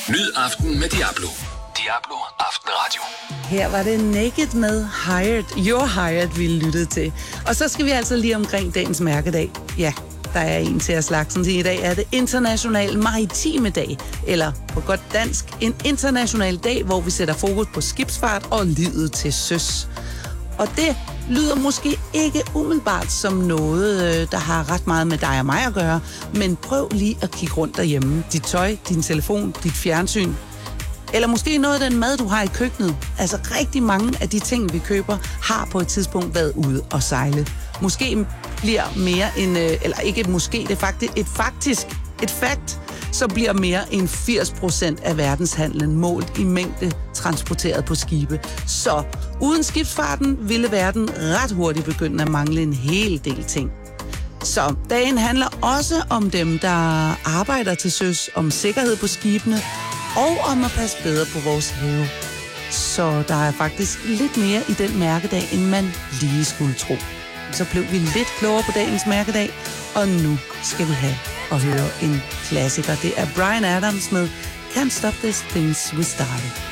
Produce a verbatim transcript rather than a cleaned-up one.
Nyd aften med Diablo. Diablo Aftenradio. Her var det Naked med Hired. You're Hired, vi lyttede til. Og så skal vi altså lige omkring dagens mærkedag. Ja, der er en til at slagsen til. I dag er det International Maritime Dag. Eller på godt dansk, en international dag, hvor vi sætter fokus på skibsfart og livet til søs. Og det lyder måske ikke umiddelbart som noget, der har ret meget med dig og mig at gøre, men prøv lige at kigge rundt derhjemme. Dit tøj, din telefon, dit fjernsyn, eller måske noget af den mad, du har i køkkenet. Altså rigtig mange af de ting, vi køber, har på et tidspunkt været ude og sejle. Måske bliver mere end, eller ikke måske, det er faktisk et faktisk, et fakt, så bliver mere end firs procent af verdenshandlen målt i mængde transporteret på skibe. Så uden skibsfarten ville verden ret hurtigt begynde at mangle en hel del ting. Så dagen handler også om dem, der arbejder til søs, om sikkerhed på skibene og om at passe bedre på vores have. Så der er faktisk lidt mere i den mærkedag, end man lige skulle tro. Så blev vi lidt klogere på dagens mærkedag, og nu skal vi have og høre en klassiker. Det er Bryan Adams med Can't Stop This Things We Started.